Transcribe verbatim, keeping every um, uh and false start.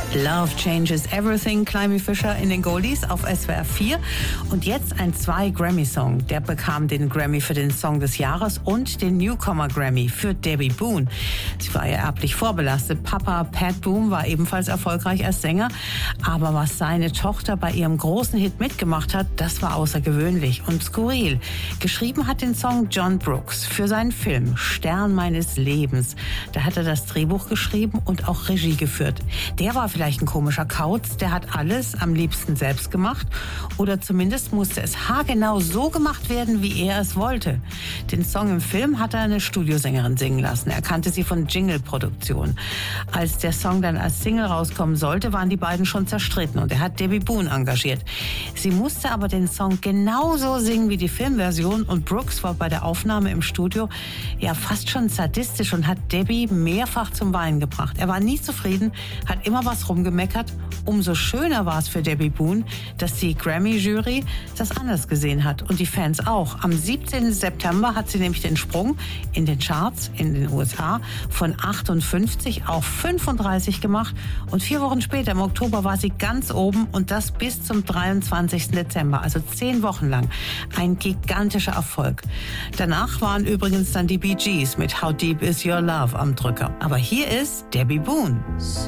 Love Changes Everything, Climby Fisher in den Goldies auf S W R vier. Und jetzt ein Zwei-Grammy-Song. Der bekam den Grammy für den Song des Jahres und den Newcomer Grammy für Debbie Boone. Sie war ja erblich vorbelastet. Papa Pat Boone war ebenfalls erfolgreich als Sänger. Aber was seine Tochter bei ihrem großen Hit mitgemacht hat, das war außergewöhnlich und skurril. Geschrieben hat den Song John Brooks für seinen Film Stern meines Lebens. Da hat er das Drehbuch geschrieben und auch Regie geführt. Der war vielleicht ein komischer Kauz, der hat alles am liebsten selbst gemacht oder zumindest musste es haargenau so gemacht werden, wie er es wollte. Den Song im Film hat er eine Studiosängerin singen lassen. Er kannte sie von Jingle-Produktion. Als der Song dann als Single rauskommen sollte, waren die beiden schon zerstritten und er hat Debbie Boone engagiert. Sie musste aber den Song genauso singen wie die Filmversion und Brooks war bei der Aufnahme im Studio ja fast schon sadistisch und hat Debbie mehrfach zum Weinen gebracht. Er war nie zufrieden, hat immer was rumgemeckert. Umso schöner war es für Debbie Boone, dass die Grammy-Jury das anders gesehen hat und die Fans auch. Am siebzehnten September hat sie nämlich den Sprung in den Charts in den U S A von achtundfünfzig auf fünfunddreißig gemacht und vier Wochen später im Oktober war sie ganz oben und das bis zum dreiundzwanzigsten Dezember, also zehn Wochen lang. Ein gigantischer Erfolg. Danach waren übrigens dann die Bee Gees mit How Deep Is Your Love am Drücker. Aber hier ist Debbie Boone. So